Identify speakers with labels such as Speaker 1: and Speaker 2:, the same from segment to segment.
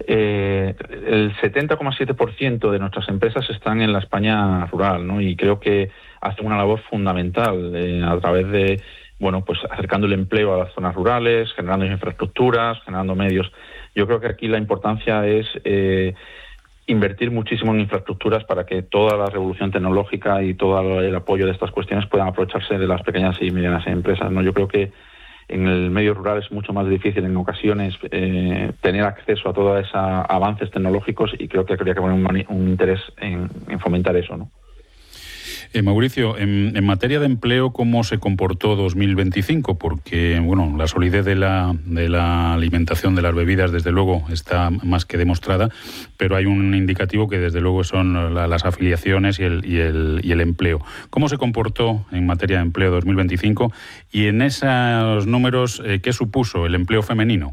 Speaker 1: El 70,7% de nuestras empresas están en la España rural, ¿no? Y creo que hacen una labor fundamental a través de, bueno, pues acercando el empleo a las zonas rurales, generando infraestructuras, generando medios. Yo creo que aquí la importancia es invertir muchísimo en infraestructuras para que toda la revolución tecnológica y todo el apoyo de estas cuestiones puedan aprovecharse de las pequeñas y medianas empresas, ¿no? Yo creo que en el medio rural es mucho más difícil en ocasiones tener acceso a todos esos avances tecnológicos, y creo que habría que poner un interés en fomentar eso, ¿no?
Speaker 2: Mauricio, en materia de empleo, ¿cómo se comportó 2025? Porque, bueno, la solidez de la alimentación, de las bebidas, desde luego, está más que demostrada, pero hay un indicativo que, desde luego, son las afiliaciones y el empleo. ¿Cómo se comportó en materia de empleo 2025? Y en esos números, ¿qué supuso el empleo femenino?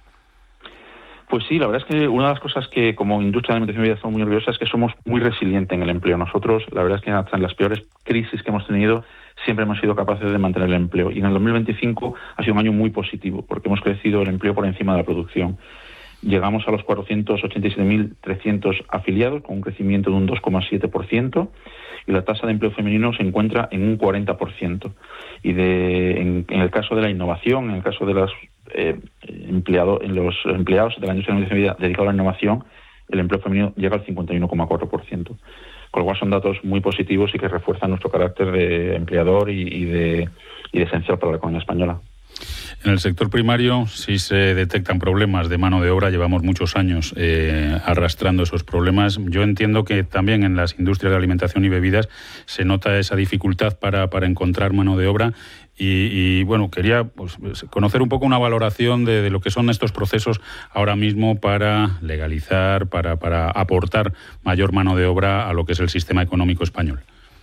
Speaker 1: Pues sí, la verdad es que una de las cosas que como industria de alimentación y bebida estamos muy orgullosos es que somos muy resilientes en el empleo. Nosotros, la verdad es que hasta en las peores crisis que hemos tenido, siempre hemos sido capaces de mantener el empleo. Y en el 2025 ha sido un año muy positivo, porque hemos crecido el empleo por encima de la producción. Llegamos a los 487.300 afiliados, con un crecimiento de un 2,7%, y la tasa de empleo femenino se encuentra en un 40%. Y en el caso de la innovación, en el caso de los empleados de la industria de la alimentación y bebida dedicados a la innovación, el empleo femenino llega al 51,4%. Con lo cual son datos muy positivos y que refuerzan nuestro carácter de empleador y de esencial para la economía española.
Speaker 2: En el sector primario sí se detectan problemas de mano de obra. Llevamos muchos años arrastrando esos problemas. Yo entiendo que también en las industrias de alimentación y bebidas se nota esa dificultad para encontrar mano de obra. Y bueno, quería conocer un poco una valoración de lo que son estos procesos ahora mismo para legalizar, para aportar mayor mano de obra a lo que es el sistema económico español.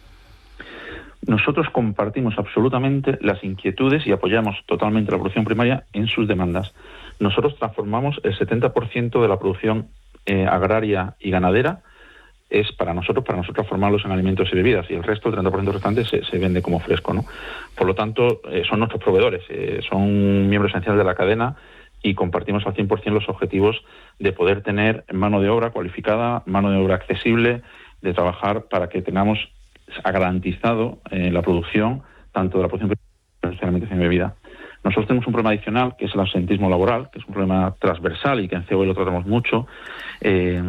Speaker 1: Nosotros compartimos absolutamente las inquietudes y apoyamos totalmente la producción primaria en sus demandas. Nosotros transformamos el 70% de la producción agraria y ganadera, es para nosotros transformarlos en alimentos y bebidas, y el resto, el 30% restante, se vende como fresco, ¿no? Por lo tanto, son nuestros proveedores, son un miembro esencial de la cadena, y compartimos al 100% los objetivos de poder tener mano de obra cualificada, mano de obra accesible, de trabajar para que tengamos garantizado la producción, tanto de la producción de alimentación y bebida. Nosotros tenemos un problema adicional, que es el absentismo laboral, que es un problema transversal y que en COE lo tratamos mucho. El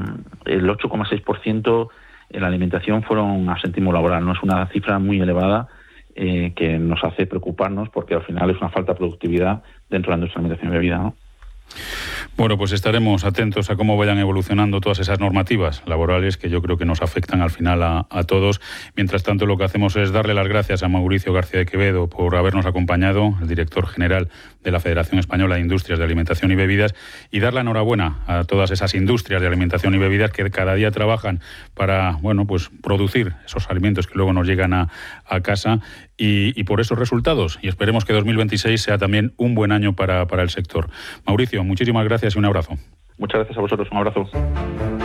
Speaker 1: 8,6% en la alimentación fueron absentismo laboral. No es una cifra muy elevada que nos hace preocuparnos, porque al final es una falta de productividad dentro de la industria de alimentación y bebida, ¿no?
Speaker 2: Bueno, pues estaremos atentos a cómo vayan evolucionando todas esas normativas laborales que yo creo que nos afectan al final a todos. Mientras tanto, lo que hacemos es darle las gracias a Mauricio García de Quevedo por habernos acompañado, el director general de la Federación Española de Industrias de Alimentación y Bebidas, y dar la enhorabuena a todas esas industrias de alimentación y bebidas que cada día trabajan para, bueno, pues producir esos alimentos que luego nos llegan a casa, y por esos resultados. Y esperemos que 2026 sea también un buen año para el sector. Mauricio, muchísimas gracias y un abrazo.
Speaker 1: Muchas gracias a vosotros, un abrazo.